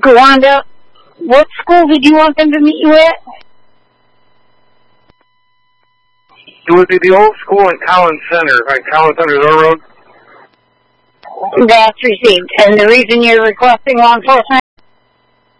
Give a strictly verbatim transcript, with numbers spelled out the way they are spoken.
Gwanda, what school did you want them to meet you at? It would be the old school in Collins Center, right? Collins Center Road. That's received. And the reason you're requesting law enforcement?